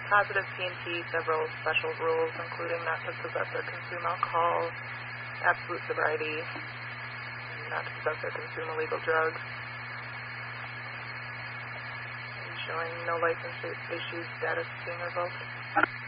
positive P&T, several special rules, including not to possess or consume alcohol, absolute sobriety, not to possess or consume illegal drugs, and showing no license issues, status being revoked.